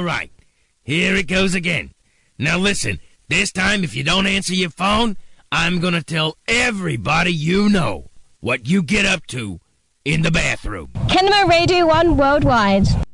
All right, here it goes again. Now listen, this time if you don't answer your phone, I'm gonna tell everybody you know what you get up to in the bathroom. Kinema Radio 1 Worldwide.